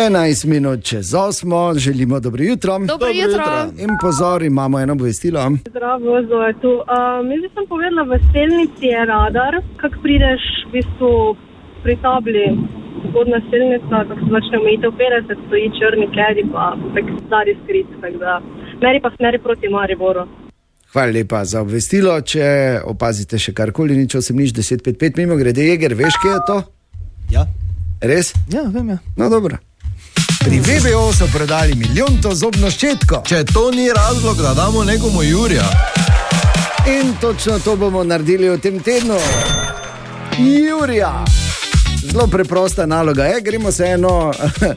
11 minut čez 8, želimo dobro jutro. Dobro jutro. In pozor, imamo eno obvestilo. Zdravo, Zoe tu. Jaz sem povedala, v stelnici je radar, kako prideš v bistvu pri tabli, zgodna stelnica, kako se začne omejitev 50, stoji črni kedi, pa tak stari skrit, tako da meri pa smeri proti Mariboru. Hvala lepa za obvestilo, če opazite še karkoli, nič 8 nič 1055, mimo grede Jeger, veš, kje je to? Ja. Res? Ja, vem, ja. No, dobro. Pri VBO so prodali 1 milijon zobno ščetko. Če to ni razlog, da damo nekomu Jurija. In točno to bomo naredili v tem tednu. Jurija. Zelo preprosta naloga je, gremo se eno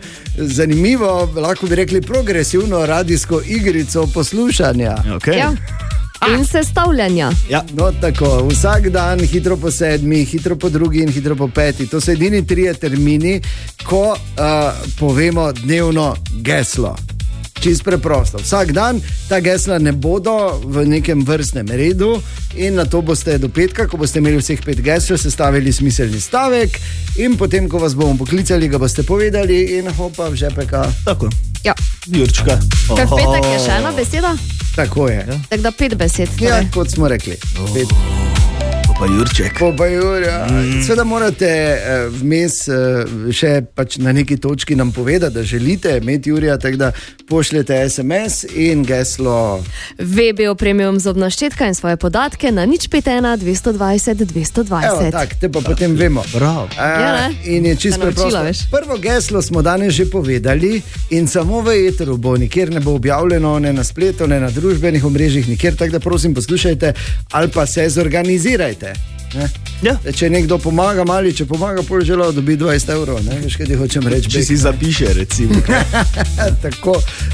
zanimivo, lahko bi rekli progresivno radijsko igrico poslušanja. Okay. Ja. In sestavljanja. Ja. No tako, vsak dan, hitro po 7, hitro po 2 in hitro po 5. To so edini 3 termini, ko povemo dnevno geslo. Čist preprosto. Vsak dan ta gesla ne bodo v nekem vrstnem redu in na to boste do petka, ko boste imeli vseh 5 gesel, sestavili smiselni stavek in potem, ko vas bomo poklicali, ga boste povedali in hopa v žepeka. Tako. Ja. Jurčka. Kaj v petek je še ena beseda? Tako je. Ja. Tako da 5 besed. Ja, kot smo rekli. 5. Pa Jurček. Pa Jurja. Seveda morate vmes še pač na neki točki nam povedati, da želite imeti Jurja, tako da pošljete SMS in geslo VBO premium zobna ščetka in svoje podatke na 051 220 220. Evo, tak, te pa potem vemo. Bravo. Ja, in je čisto preprosto. Prvo geslo smo danes že povedali in samo v eteru bo, nikjer ne bo objavljeno, ne na spletu, ne na družbenih omrežjih, nikjer, tako da prosim poslušajte ali pa se zorganizirajte. Ja. Če nekdo pomaga mali, če pomaga pol želo, dobi 20 evrov, ne? Veš, kaj ti hočem reči? Če si zapiše, recimo. Tako,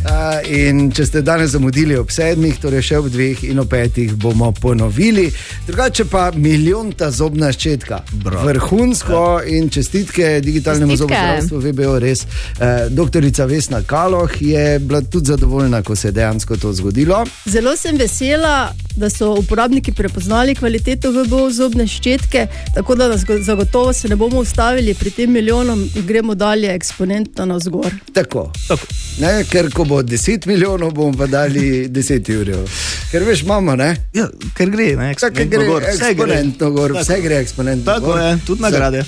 in če ste danes zamudili ob 7, torej še ob 2 in ob 5 bomo ponovili. Drugače pa 1 milijon zobna ščetka. Bravo. Vrhunsko in čestitke digitalnemu zobozdravstvu VBO, res. Doktorica Vesna Kaloh je bila tudi zadovoljna, ko se je dejansko to zgodilo. Zelo sem vesela, da so uporabniki prepoznali kvaliteto VBO zobne ščetke, tako da zagotovo se ne bomo ustavili pri tem milijonom in gremo dalje eksponentno navzgor. Tako. Ne, ker ko bo 10 milijonov, bomo pa dali 10 jurjev. Ker veš, imamo, ne? Ja, ker gre, ne? Eksponentno gor, vse gre eksponentno gor. Tako je, tudi nagrade.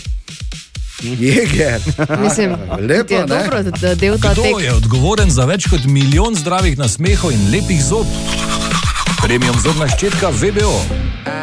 Jeger. Mislim, lepo, je dobro, da del ta tek. Kdo je odgovoren za več kot 1 milijon zdravih nasmehov in lepih zob? Premium zobna ščetka VBO.